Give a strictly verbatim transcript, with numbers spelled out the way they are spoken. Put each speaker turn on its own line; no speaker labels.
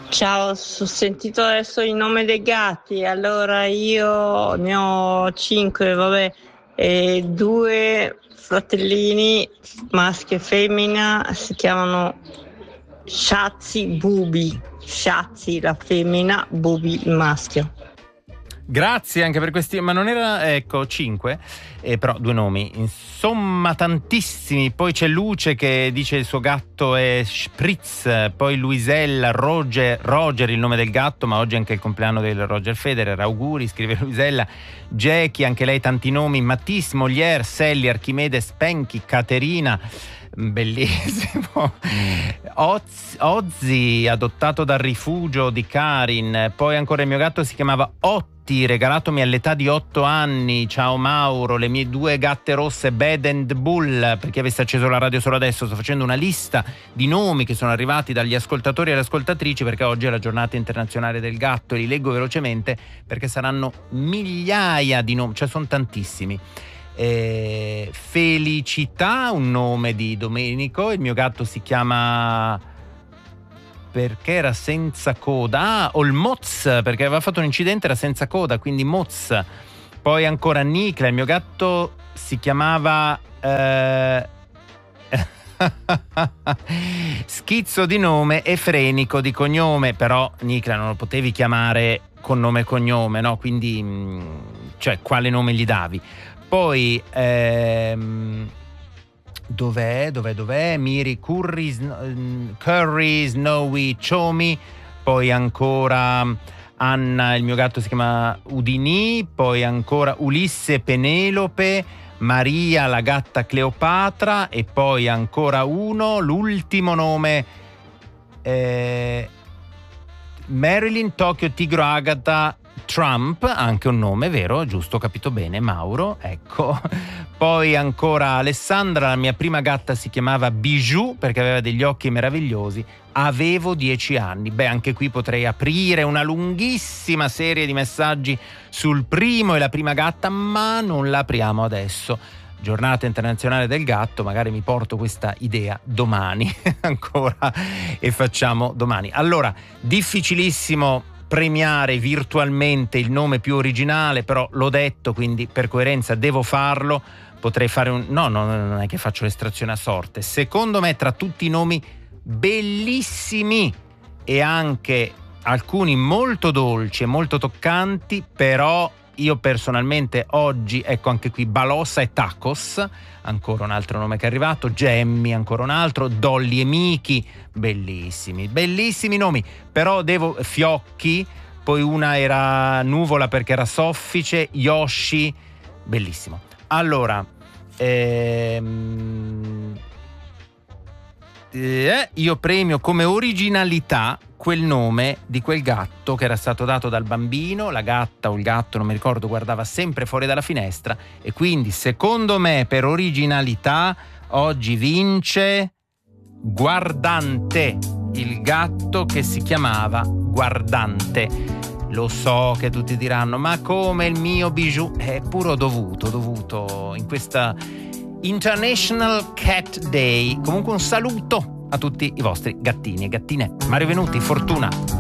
Ciao, ho sentito adesso il nome dei gatti, allora io ne ho cinque, vabbè, e due fratellini, maschio e femmina, si chiamano Shazzy Bubi, Shazzy la femmina, Bubi il maschio.
Grazie anche per questi, ma non era, ecco, cinque, eh, però due nomi, insomma tantissimi. Poi c'è Luce che dice il suo gatto è Spritz, poi Luisella, Roger, Roger il nome del gatto, ma oggi è anche il compleanno del Roger Federer, auguri, scrive Luisella. Jackie, anche lei tanti nomi, Matisse, Molière, Sally, Archimede, Spenchi, Caterina, bellissimo. Oz, Ozzy, adottato dal rifugio di Karin. Poi ancora il mio gatto si chiamava Otti, regalatomi all'età di otto anni. Ciao Mauro, le mie due gatte rosse Bad and Bull. Per chi avesse acceso la radio solo adesso, sto facendo una lista di nomi che sono arrivati dagli ascoltatori e le ascoltatrici, perché oggi è la giornata internazionale del gatto e li leggo velocemente perché saranno migliaia di nomi, cioè sono tantissimi. Eh, Felicità, un nome di Domenico, il mio gatto si chiama perché era senza coda, ah, o il Moz, perché aveva fatto un incidente, era senza coda, quindi Moz. Poi ancora Nicla, il mio gatto si chiamava eh... schizzo di nome e frenico di cognome, però Nicla non lo potevi chiamare con nome e cognome, no? Quindi cioè quale nome gli davi? Poi ehm, dov'è, dov'è, dov'è? Miri Curry, Curry, Snowy, Chomi. Poi ancora Anna, il mio gatto si chiama Udini. Poi ancora Ulisse, Penelope, Maria, la gatta Cleopatra. E poi ancora uno, l'ultimo nome eh, Marilyn, Tokyo, Tigro, Agata, Trump, anche un nome vero, giusto, ho capito bene, Mauro, ecco. Poi ancora Alessandra, la mia prima gatta si chiamava Bijou perché aveva degli occhi meravigliosi, avevo dieci anni. Beh, anche qui potrei aprire una lunghissima serie di messaggi sul primo e la prima gatta, ma non la apriamo adesso. Giornata internazionale del gatto, magari mi porto questa idea domani ancora e facciamo domani. Allora, difficilissimo premiare virtualmente il nome più originale, però l'ho detto, quindi per coerenza devo farlo. Potrei fare un... No, no, non è che faccio l'estrazione a sorte. Secondo me, tra tutti i nomi bellissimi e anche alcuni molto dolci e molto toccanti, però io personalmente oggi, ecco anche qui, Balossa e Tacos, ancora un altro nome che è arrivato, Gemmy, ancora un altro, Dolly e Miki, bellissimi, bellissimi nomi, però devo, Fiocchi, poi una era Nuvola perché era soffice, Yoshi, bellissimo. Allora, ehm, eh, io premio come originalità quel nome di quel gatto che era stato dato dal bambino, la gatta o il gatto, non mi ricordo, guardava sempre fuori dalla finestra, e quindi secondo me per originalità oggi vince Guardante, il gatto che si chiamava Guardante. Lo so che tutti diranno, ma come il mio Bijou? È puro dovuto, dovuto in questa International Cat Day. Comunque un saluto a tutti i vostri gattini e gattine. Mario Venuti, fortuna.